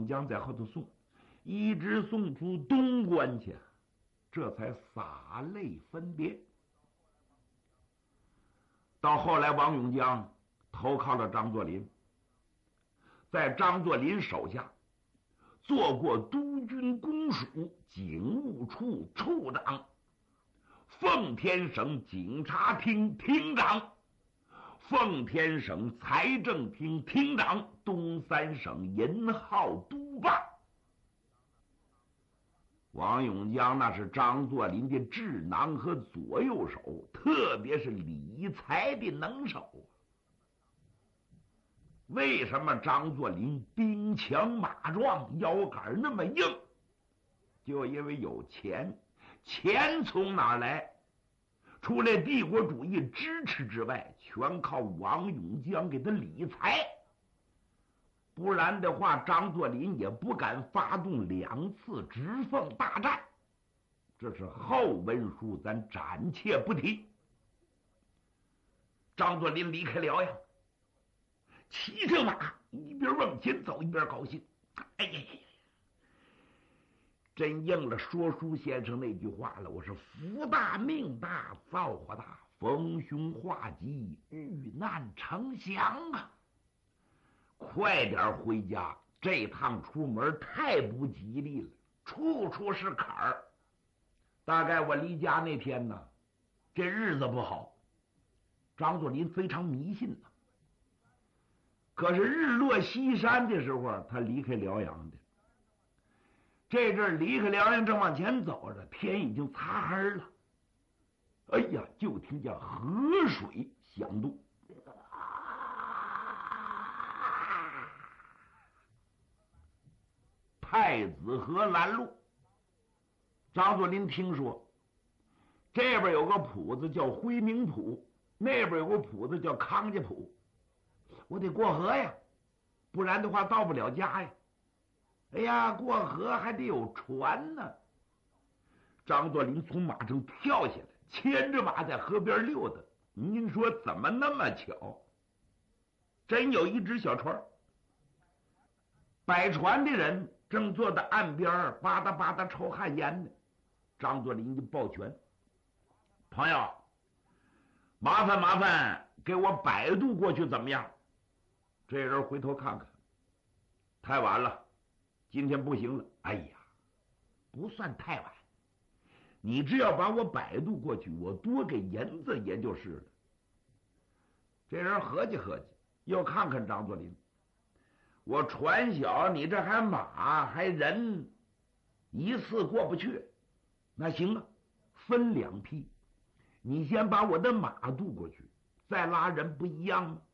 江在后头送，一直送出东关去，这才洒泪分别。到后来，王永江投靠了张作霖，在张作霖手下做过督军公署警务处处长、奉天省警察厅厅长、奉天省财政厅厅长、东三省银号督办。王永江那是张作霖的智囊和左右手，特别是理财的能手。为什么张作霖兵强马壮，腰杆那么硬？就因为有钱。钱从哪儿来？除了帝国主义支持之外，全靠王永江给他理财。不然的话，张作霖也不敢发动2次直奉大战。这是后文书，咱暂且不提。张作霖离开辽阳，骑着马一边往前走一边高兴。哎呀呀呀！真应了说书先生那句话了，我是福大命大造化大，逢凶化吉，遇难成祥啊！快点回家，这趟出门太不吉利了，处处是坎儿。大概我离家那天呢，这日子不好。张作霖非常迷信呢。可是日落西山的时候，他离开辽阳的。这阵离开辽阳正往前走着，天已经擦黑了。哎呀，就听见河水响动。太子河拦路。张作霖听说这边有个铺子叫辉明铺，那边有个铺子叫康家铺，我得过河呀，不然的话到不了家呀。哎呀，过河还得有船呢。张作霖从马上跳下来，牵着马在河边溜达。您说怎么那么巧？真有一只小船，摆船的人正坐在岸边吧嗒吧嗒抽旱烟呢。张作霖就抱拳：“朋友，麻烦给我摆渡过去怎么样？”这人回头看看，太晚了，今天不行了。哎呀，不算太晚，你只要把我摆渡过去，我多给银子也就是了。这人合计合计，又看看张作霖，我船小，你这还马还人，一次过不去。那行啊，分2批，你先把我的马渡过去，再拉人不一样吗？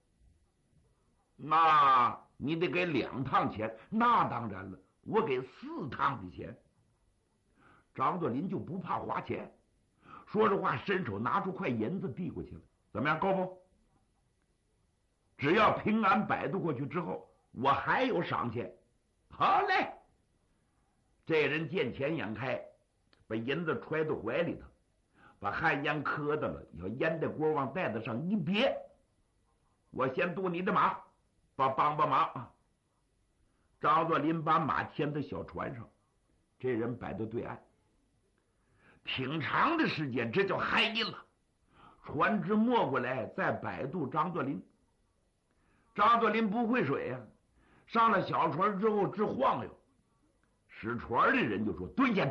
那你得给2趟钱。那当然了，我给4趟的钱。张作霖就不怕花钱，说着话伸手拿出块银子递过去了。怎么样，够不？只要平安摆渡过去之后，我还有赏钱。好嘞。这人见钱眼开，把银子揣到怀里头，把旱烟磕到了，要烟袋锅往袋子上一别。我先渡你的马，帮忙。张作霖把马牵到小船上，这人摆到对岸。挺长的时间，这叫嗨阴了。船只没过来，再摆渡张作霖。张作霖不会水呀，上了小船之后直晃悠。使船的人就说：“蹲下！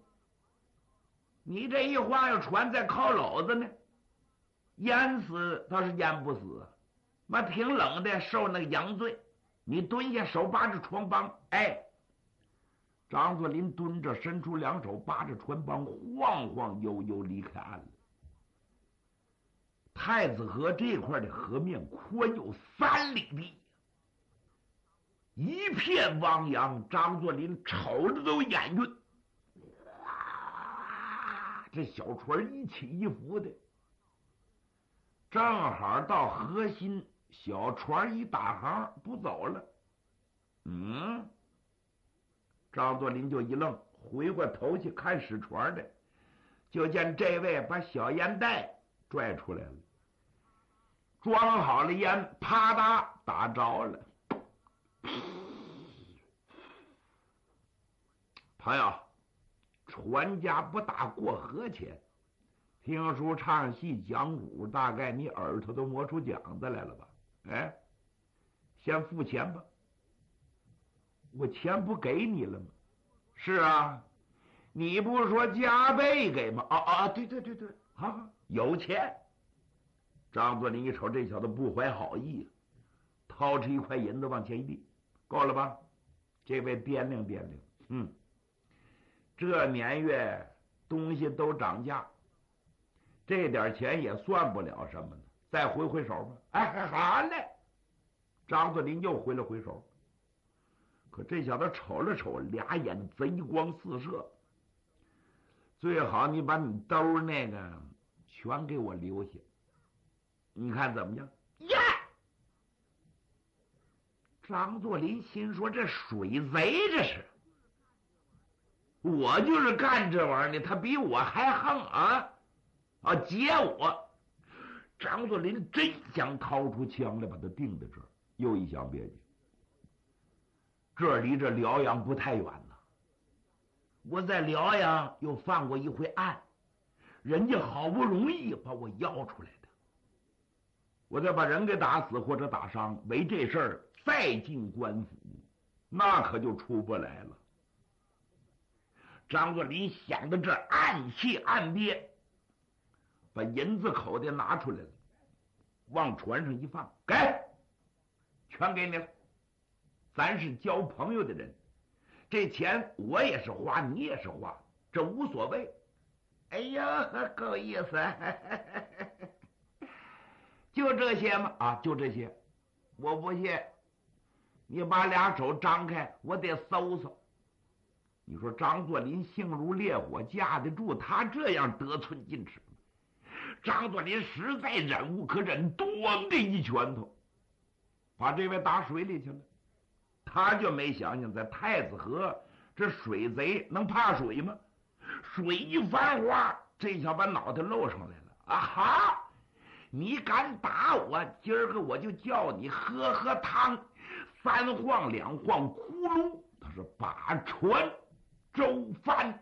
你这一晃悠，船在靠篓子呢，淹死他是淹不死啊，妈挺冷的，受那个洋罪。你蹲下，手扒着船帮。”哎，张作霖蹲着，伸出2手扒着船帮，晃晃悠悠离开岸了。太子河这块的河面宽有3里地，一片汪洋。张作霖瞅着都眼晕。这小船一起一伏的，正好到河心，小船一打航不走了。张作霖就一愣，回过头去看使船的，就见这位把小烟袋拽出来了，装好了烟，啪嗒打着了。 朋友，船家不打过河钱。听书唱戏讲武，大概你耳朵都磨出茧子来了吧？哎，先付钱吧。我钱不给你了吗？是啊，你不是说加倍给吗？对，啊，有钱。张作霖一瞅这小子不怀好意，掏出1块银子往前一递，够了吧？这位掂量掂量，这年月东西都涨价，这点钱也算不了什么呢，再挥挥手吧。哎，好嘞。张作霖又挥了挥手，可这小子瞅了瞅，俩眼贼光四射。最好你把你兜那个全给我留下，你看怎么样？呀！张作霖心说：“这水贼这是，我就是干这玩意儿的，他比我还横啊！劫我！”张作霖真想掏出枪来把他定在这儿，又一想别介，这离这辽阳不太远呢。我在辽阳又犯过一回案，人家好不容易把我要出来的，我再把人给打死或者打伤，为这事儿再进官府，那可就出不来了。张作霖想到这，暗气暗憋，把银子口袋拿出来了，往船上一放，给，全给你了。咱是交朋友的人，这钱我也是花，你也是花，这无所谓。哎呀，够意思。就这些吗？就这些。我不信，你把俩手张开，我得搜搜。你说张作霖性如烈火，架得住他这样得寸进尺吗？张作霖实在忍无可忍，咣的一拳头把这位打水里去了。他就没想想，在太子河这水贼能怕水吗？水一翻花，这下把脑袋露上来了。哈！你敢打我，今儿个我就叫你喝汤，3晃2晃，咕噜，他是把船周翻。